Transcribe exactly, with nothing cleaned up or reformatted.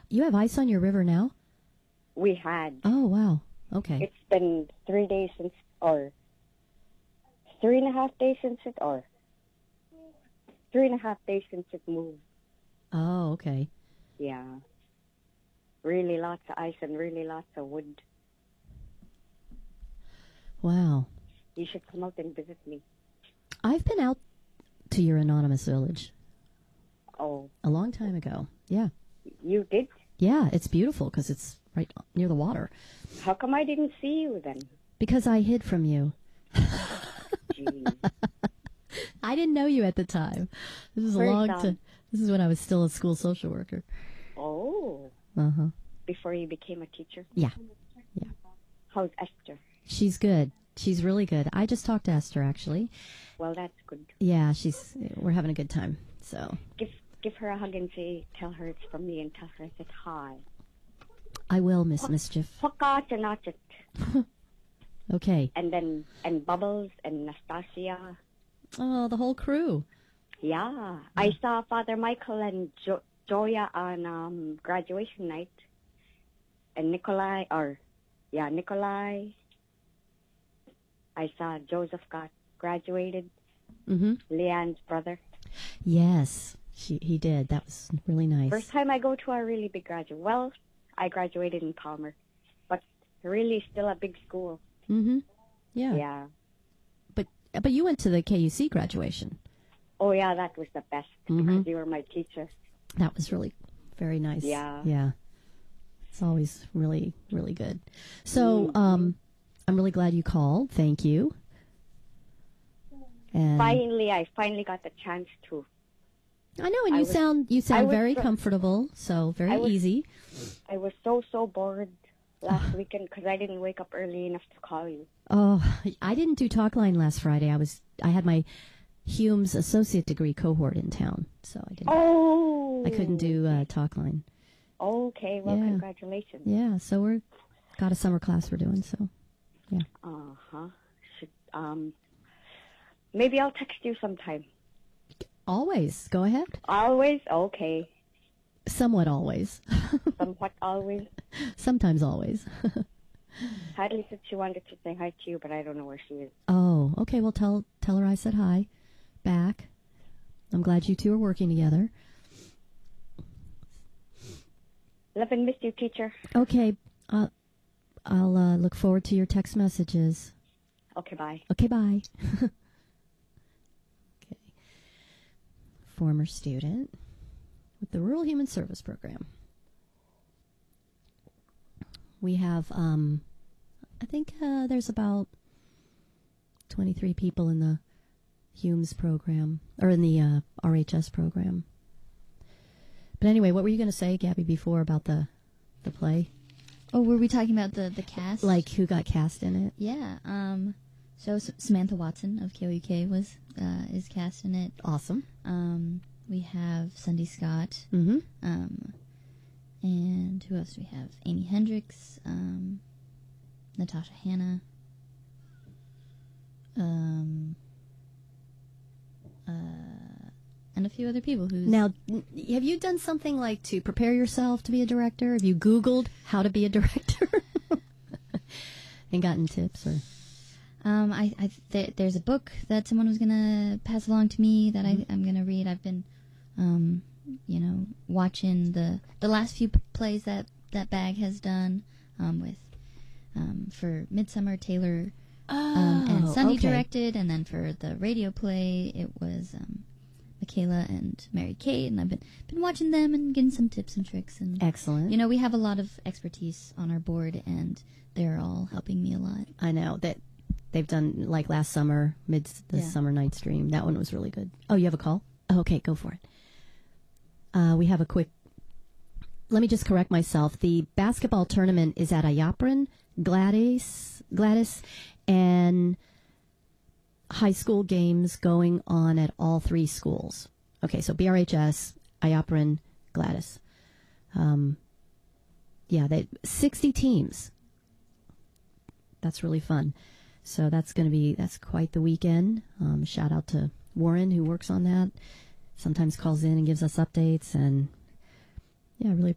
You have ice on your river now? We had. Oh, wow. Okay. It's been three days since, or three and a half days since it, or three and a half days since it moved. Oh, okay. Yeah. Really lots of ice and really lots of wood. Wow. You should come out and visit me. I've been out to your anonymous village. Oh. A long time ago. Yeah. You did? Yeah, it's beautiful because it's right near the water. How come I didn't see you then? Because I hid from you. Jeez. I didn't know you at the time. This is a First long time. time. This is when I was still a school social worker. Oh. Uh-huh. Before you became a teacher? Yeah. Yeah. How's Esther? She's good. She's really good. I just talked to Esther, actually. Well, that's good. Yeah, she's. We're having a good time. So Give give her a hug and say, tell her it's from me and tell her I said hi. I will, Miss Mischief. Pakachanachat. Okay. And then, and Bubbles and Nastasia. Oh, the whole crew. Yeah. I saw Father Michael and jo- Joya on um, graduation night. And Nikolai, or, yeah, Nikolai. I saw Joseph got graduated. Mm-hmm. Leanne's brother. Yes, she he did. That was really nice. First time I go to a really big graduate. Well, I graduated in Palmer, but really still a big school. Mm-hmm. Yeah. Yeah. But but you went to the K U C graduation. Oh, yeah, that was the best Mm-hmm. because you were my teacher. That was really very nice. Yeah. Yeah. It's always really, really good. So Mm-hmm. um, I'm really glad you called. Thank you. And Finally, I finally got the chance to. I know, and I you was- sound you sound was very so- comfortable, so very I was- easy. I was so, so bored last weekend because I didn't wake up early enough to call you. Oh, I didn't do Talkline last Friday. I was I had my Hume's associate degree cohort in town, so I didn't. Oh! I couldn't do uh, Talkline. Okay, well, Yeah. congratulations. Yeah, so we're got a summer class we're doing. So Uh-huh. Should, um, maybe I'll text you sometime. always go ahead. Always? Okay. Somewhat always. Somewhat always. Sometimes always. Hadley said she wanted to say hi to you, but I don't know where she is. Oh, okay. Well, tell tell her I said hi back. I'm glad you two are working together. Love and miss you, teacher. Okay. Uh, I'll uh, look forward to your text messages. Okay, bye. Okay, bye. Okay. Former student with the Rural Human Service Program. We have, um, I think uh, there's about twenty-three people in the Humes program, or in the uh, R H S program. But anyway, what were you going to say, Gabby, before about the the play? Oh, were we talking about the, the cast? Like who got cast in it? Yeah. Um. So S- Samantha Watson of K O U K was uh, is cast in it. Awesome. Um. We have Sunday Scott. Mm-hmm. Um. And who else do we have? Amy Hendricks. Um. Natasha Hanna. Um. Uh. And a few other people who's Now, n- have you done something like to prepare yourself to be a director? Have you Googled how to be a director and gotten tips? Or Um, I, I th- there's a book that someone was gonna pass along to me that Mhm. I, I'm gonna read. I've been, um, you know, watching the the last few p- plays that that Bag has done, um, with, um, for Midsummer Taylor, um, and Sunday Oh, okay. directed, and then for the radio play it was um, Michaela and Mary Kate, and I've been been watching them and getting some tips and tricks, and Excellent. you know we have a lot of expertise on our board, and they're all helping me a lot. I know that they've done, like last summer, mid the Yeah. summer night stream. That one was really good. Oh, you have a call? Oh, okay, go for it. Uh, we have a quick. Let me just correct myself. The basketball tournament is at Ayapran, Gladys, Gladys, and high school games going on at all three schools. Okay, so B R H S, Ayapran, Gladys. Um, yeah, they sixty teams. That's really fun. So that's going to be, that's quite the weekend. Um, shout out to Warren, who works on that. Sometimes calls in and gives us updates. And, yeah, really